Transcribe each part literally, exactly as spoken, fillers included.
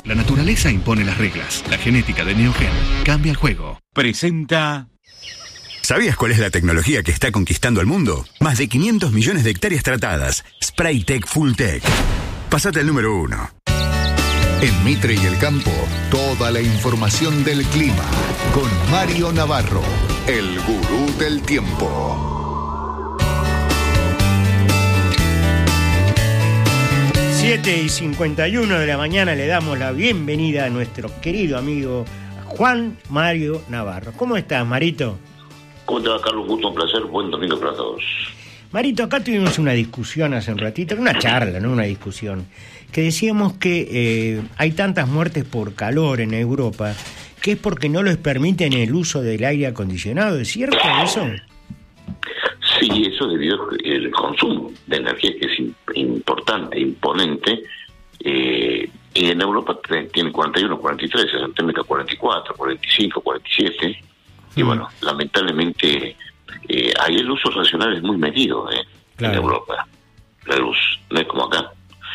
La naturaleza impone las reglas. La genética de Neogen cambia el juego. Presenta... ¿Sabías cuál es la tecnología que está conquistando el mundo? Más de quinientos millones de hectáreas tratadas. Spraytec Fulltech. Pásate al número uno. En Mitre y el Campo, toda la información del clima. Con Mario Navarro, el gurú del tiempo. siete y cincuenta y uno de la mañana le damos la bienvenida a nuestro querido amigo Juan Mario Navarro. ¿Cómo estás, Marito? ¿Cómo te va, Carlos? Gusto, un placer. Buen domingo para todos. Marito, acá tuvimos una discusión hace un ratito, una charla, no una discusión, que decíamos que eh, hay tantas muertes por calor en Europa que es porque no les permiten el uso del aire acondicionado. ¿Es cierto eso? Sí, eso debido al consumo de energía, que es importante, imponente. Eh, y en Europa tiene cuarenta y uno, cuarenta y tres, en Centroamérica cuarenta y cuatro, cuarenta y cinco, cuarenta y siete. Y mm. bueno, lamentablemente eh, ahí el uso racional es muy medido eh, claro. en Europa. La luz no es como acá.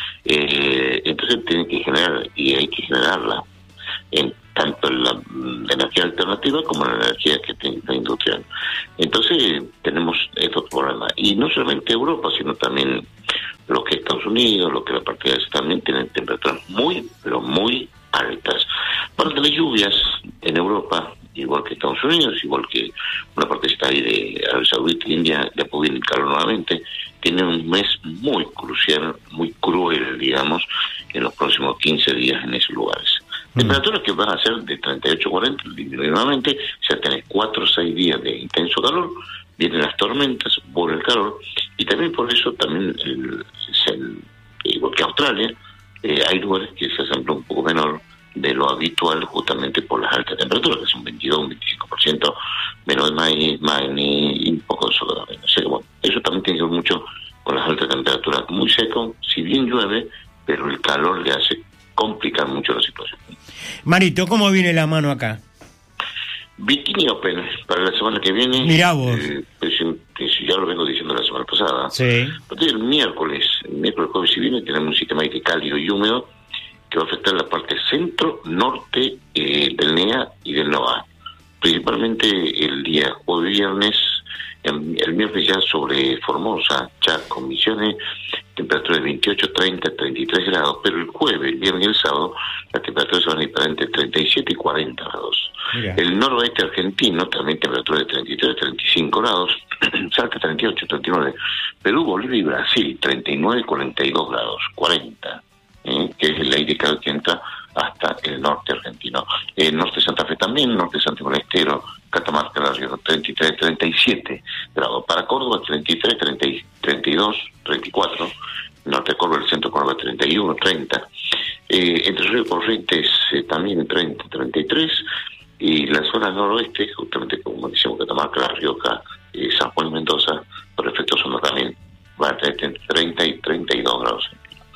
Eh, entonces tienen que generar, y hay que generarla, en tanto en la, la energía alternativa como en la energía que tiene la industrial. Entonces tenemos estos problemas. Y no solamente Europa, sino también lo que es Estados Unidos, lo que la parte de también tienen temperaturas muy, pero muy altas. Para las lluvias en Europa, igual que Estados Unidos, igual que una partecita ahí de Arabia Saudita e India, ya puede ir calor nuevamente, tienen un mes muy crucial, muy cruel, digamos, en los próximos quince días en esos lugares. Mm. Temperaturas que van a ser de treinta y ocho a cuarenta, disminuyen nuevamente, o sea, tenés cuatro o seis días de intenso calor, vienen las tormentas, vuelve el calor, y también por eso, también, el, el, igual que Australia, eh, hay lugares que se hacen un poco menor de lo habitual, justamente por las altas temperaturas, que son veintidós, un veinticinco por ciento menos de maíz, maíz y un poco de soda. O sea, bueno, eso también tiene que ver mucho con las altas temperaturas. Muy seco, si bien llueve, pero el calor le hace complicar mucho la situación. Marito, ¿cómo viene la mano acá? Bikini Open para la semana que viene. Mirá vos. Eh, pues, pues, ya lo vengo diciendo la semana pasada. Sí. El miércoles, el miércoles, jueves y viernes tenemos un sistema aire cálido y húmedo que va a afectar la parte centro-norte eh, del N E A y del NOA. Principalmente el día jueves y viernes, el, el miércoles ya sobre Formosa, Chaco, Misiones, temperatura de veintiocho, treinta, treinta y tres grados, pero el jueves, el viernes y el sábado, las temperaturas van a ir para entre treinta y siete y cuarenta grados. Mira. El noroeste argentino, también temperatura de treinta y tres, treinta y cinco grados, Salta treinta y ocho, treinta y nueve, Perú, Bolivia y Brasil, treinta y nueve, cuarenta y dos grados, cuarenta. Eh, que es el aire que entra hasta el norte argentino. El norte de Santa Fe también, el norte de Santiago del Estero, Catamarca, La Rioja, treinta y tres, treinta y siete grados. Para Córdoba, treinta y tres, treinta, treinta y dos, treinta y cuatro. El norte de Córdoba, el centro de Córdoba, treinta y uno, treinta. Eh, entre Río Corrientes eh, también treinta, treinta y tres. Y la zona noroeste, justamente como decíamos, Catamarca, La Rioja, eh, San Juan y Mendoza, por efecto zona también, va a tener treinta y treinta y dos grados.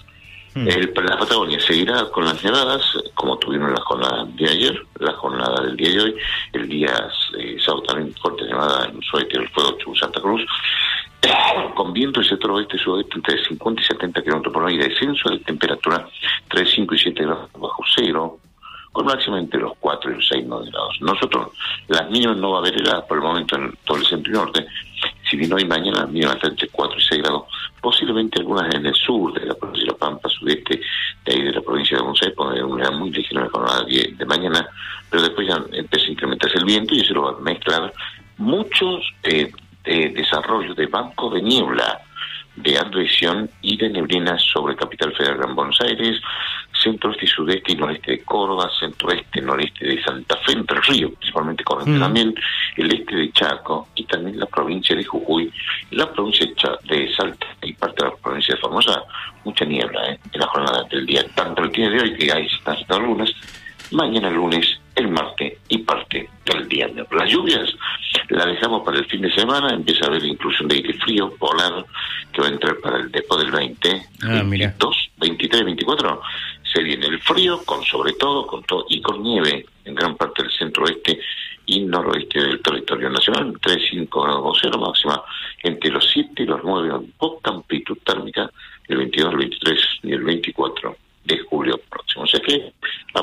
El, la Patagonia seguirá con las nevadas, como tuvieron la jornada de ayer, la jornada del día de hoy, el día eh, sábado también fuerte nevada en Suete, el Fuego, Chubut, Santa Cruz, con viento del sector oeste y sudoeste entre cincuenta y setenta kilómetros por hora y descenso de temperatura entre cinco y siete grados bajo cero, con máxima entre los cuatro y los seis grados. Nosotros, las mínimas no va a haber heladas por el momento en todo el centro y norte. Si bien hoy y mañana las mínimas están entre cuatro y seis grados, posiblemente algunas en el sur de la provincia de La Pampa, sudeste de ahí de la provincia de Buenos Aires, porque hay una humedad muy ligera en la jornada de, de mañana, pero después ya empieza a incrementarse el viento y eso lo va a mezclar muchos eh, eh, desarrollos de bancos de niebla, de advección y de neblina sobre Capital Federal Gran Buenos Aires, centro-oeste y sudeste y noreste de Córdoba, centro-oeste, noreste de Santa Fe, Entre Ríos, principalmente Corrientes mm. también, el este de Chaco y también la provincia de Jujuy, la provincia de Salta y parte de la provincia de Formosa, mucha niebla ¿eh? en la jornada del día, tanto el día de hoy, que hay están lunes, mañana lunes, el martes y parte del viernes. Las lluvias las dejamos para el fin de semana, empieza a haber inclusión de aire frío polar que va a entrar para el después del veinte, ah, veintidós, veintitrés, veinticuatro, se viene el frío, con sobre todo, con todo y con nieve en gran parte del centro-oeste y noroeste del territorio nacional, tres, cinco grados bajo cero, máxima entre los siete y los nueve, con poca amplitud térmica, el veintidós, el veintitrés y el veinticuatro de julio próximo. O sea que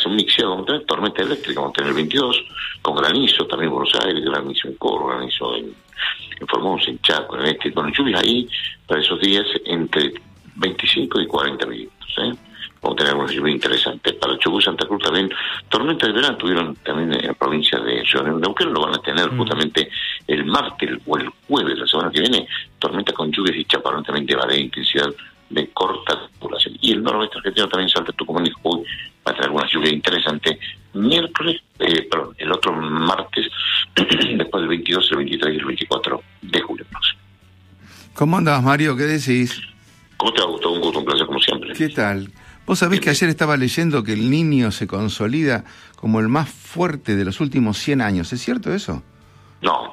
un mixeo, vamos a tener tormenta eléctrica, vamos a tener el veintidós, con granizo, también en Buenos Aires, granizo en Córdoba, granizo en, en Formosa, en Chaco, en este, con lluvias ahí para esos días entre veinticinco y cuarenta milímetros, ¿eh? Vamos a tener algunas lluvias interesantes. Para Chubut, Santa Cruz también, tormenta de verano tuvieron también en la provincia de Ciudad de Neuquén, lo van a tener mm. justamente el martes o el jueves de la semana que viene, tormenta con lluvias y chaparrón también de variada intensidad de corta duración. Y el noroeste argentino también, Salta, Tucumán y Jujuy, va a tener algunas lluvias interesantes. Miércoles, eh, perdón, el otro martes, después del veintidós, el veintitrés y el veinticuatro de julio próximo. ¿Cómo andás, Mario? ¿Qué decís? ¿Cómo te ha gustado? Un gusto, un placer como siempre. ¿Qué tal? Vos sabés que ayer estaba leyendo que el Niño se consolida como el más fuerte de los últimos cien años. ¿Es cierto eso? No.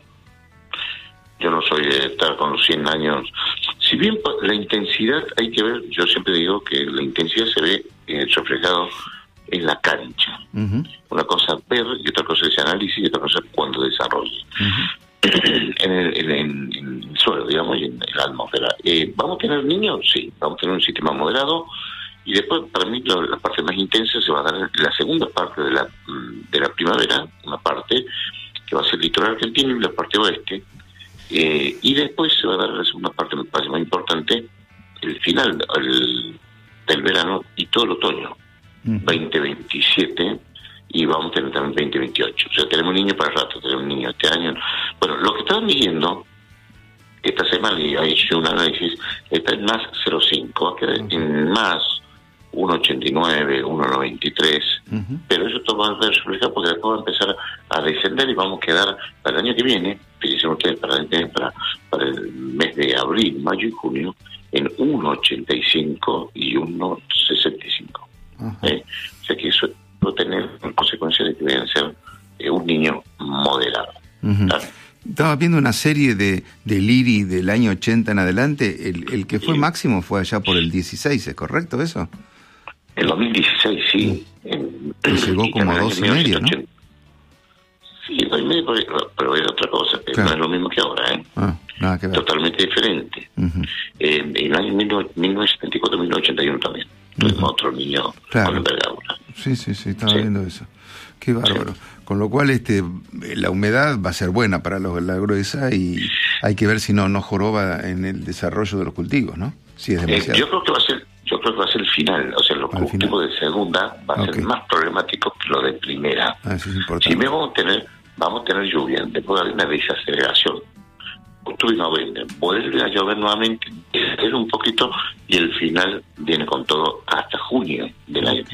Yo no soy de estar con los cien años. Si bien la intensidad hay que ver, yo siempre digo que la intensidad se ve eh, reflejado en la cancha. Uh-huh. Una cosa ver y otra cosa es análisis y otra cosa es cuando desarrolle. Uh-huh. en, el, en, en, en el suelo, digamos, y en, en la atmósfera. Eh, ¿Vamos a tener niños? Sí. Vamos a tener un sistema moderado. Y después, para mí, la, la parte más intensa se va a dar en la segunda parte de la de la primavera, una parte que va a ser el litoral argentino y la parte oeste. Eh, y después se va a dar la segunda parte, me parece más importante, el final el, del verano y todo el otoño, uh-huh. veinte veintisiete, y vamos a tener también veinte veintiocho. O sea, tenemos un niño para el rato, tenemos un niño este año. Bueno, lo que estaban midiendo esta semana, y he hecho un análisis, está en más cero coma cinco, va a quedar uh-huh. en más uno ochenta y nueve, uno noventa y tres, uh-huh. pero eso todo va a ver reflejado porque después va a empezar a descender y vamos a quedar para el año que viene, fíjense ustedes, para el, para, para el mes de abril, mayo y junio, en uno ochenta y cinco y uno sesenta y cinco. Uh-huh. ¿Eh? O sea que eso va a tener consecuencias de que vayan a ser eh, un niño moderado. Uh-huh. ¿Vale? Estaba viendo una serie de, de Liri del año ochenta en adelante, el, el que fue sí. máximo fue allá por el dieciséis, ¿es correcto eso? En dos mil dieciséis, sí. En, llegó como a dos y medio, ¿no? Sí, dos y medio, pero es otra cosa. Claro. No es lo mismo que ahora, ¿eh? Ah, nada que ver. Totalmente diferente. Uh-huh. Eh, en el año mil novecientos setenta y cuatro, mil novecientos ochenta y uno también. Tuvimos uh-huh. otro niño claro. con envergadura. Sí, sí, sí, estaba sí. viendo eso. Qué bárbaro. Sí. Con lo cual este la humedad va a ser buena para los, la gruesa y hay que ver si no, no joroba en el desarrollo de los cultivos, ¿no? Si es demasiado. Eh, yo creo que va a ser Yo creo que va a ser el final, o sea, los Al cultivos final. de segunda va a okay. ser más problemáticos que lo de primera. Ah, eso es importante. Si vamos a tener, vamos a tener lluvia, después de una desaceleración, octubre y noviembre, vuelve a llover nuevamente, es un poquito, y el final viene con todo hasta junio del año.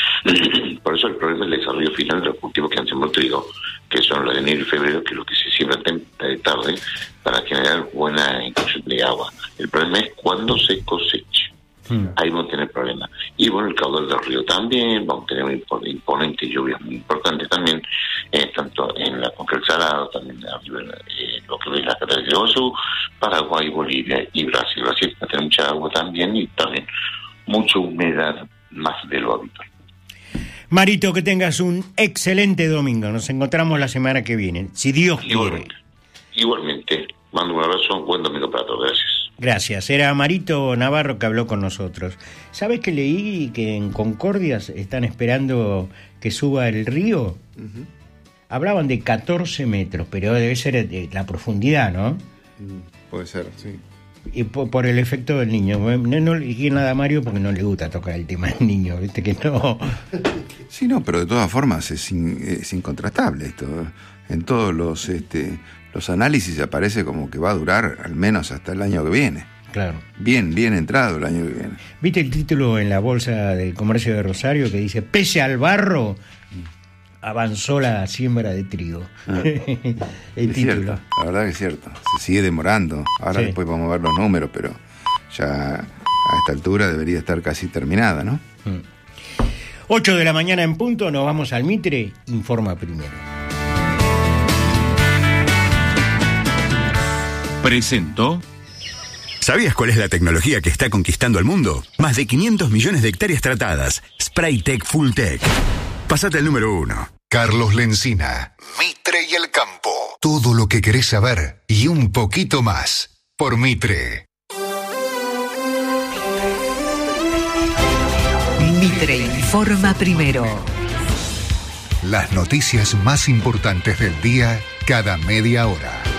Por eso el problema es el desarrollo final de los cultivos que han sembrado trigo, que son los de enero y febrero, que es lo que se siembra de tarde para generar buena inclusión de agua. El problema es cuando se cosecha. Hmm. Ahí vamos a tener problemas. Y bueno, el caudal del río también, vamos a tener un imponente lluvias muy importantes también, eh, tanto en la cuenca del Salado, también arriba, eh, lo que es la cataratas de Iguazú, Paraguay, Bolivia y Brasil. Brasil va a tener mucha agua también y también mucha humedad más de lo habitual. Marito, que tengas un excelente domingo. Nos encontramos la semana que viene, si Dios igualmente, quiere. Igualmente. Mando un abrazo, un buen domingo para todos. Gracias. Gracias. Era Marito Navarro que habló con nosotros. ¿Sabes que leí que en Concordias están esperando que suba el río? Uh-huh. Hablaban de catorce metros, pero debe ser de la profundidad, ¿no? Mm, puede ser, sí. Y por, por el efecto del niño. No, no le dije nada a Mario porque no le gusta tocar el tema del niño, ¿viste que no? Sí, no, pero de todas formas es, in, es incontrastable esto. En todos los este los análisis aparece como que va a durar al menos hasta el año que viene. Claro. Bien, bien entrado el año que viene. ¿Viste el título en la Bolsa del Comercio de Rosario que dice, pese al barro, avanzó la siembra de trigo? Ah, el es título. Cierto, la verdad que es cierto. Se sigue demorando. Ahora sí. Después vamos a ver los números, pero ya a esta altura debería estar casi terminada, ¿no? Mm. ocho de la mañana en punto, nos vamos al Mitre, informa primero. Presentó. ¿Sabías cuál es la tecnología que está conquistando al mundo? Más de quinientos millones de hectáreas tratadas. Spraytec Fulltech. Pasate al número uno. Carlos Lencina. Mitre y el campo. Todo lo que querés saber y un poquito más. Por Mitre. Mitre informa primero. Las noticias más importantes del día cada media hora.